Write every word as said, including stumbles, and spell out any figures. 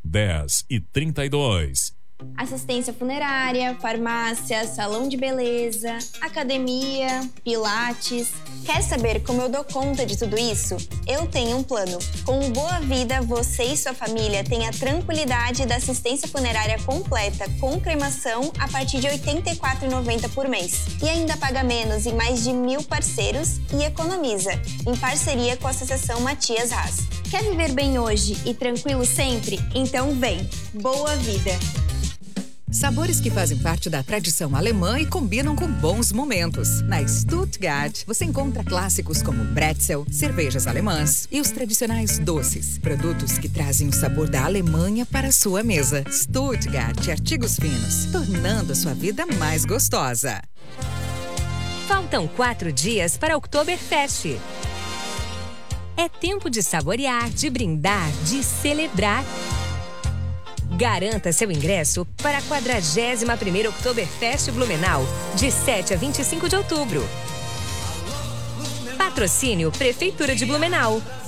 dez e trinta e dois. Assistência funerária, farmácia, salão de beleza, academia, pilates. Quer saber como eu dou conta de tudo isso? Eu tenho um plano. Com o Boa Vida, você e sua família têm a tranquilidade da assistência funerária completa com cremação a partir de oitenta e quatro reais e noventa centavos por mês. E ainda paga menos em mais de mil parceiros e economiza, em parceria com a Associação Matias Haas. Quer viver bem hoje e tranquilo sempre? Então vem! Boa Vida! Sabores que fazem parte da tradição alemã e combinam com bons momentos. Na Stuttgart, você encontra clássicos como Brezel, cervejas alemãs e os tradicionais doces. Produtos que trazem o sabor da Alemanha para a sua mesa. Stuttgart Artigos Finos, tornando a sua vida mais gostosa. Faltam quatro dias para o Oktoberfest. É tempo de saborear, de brindar, de celebrar. Garanta seu ingresso para a quadragésima primeira Oktoberfest Blumenau, de sete a vinte e cinco de outubro. Patrocínio Prefeitura de Blumenau.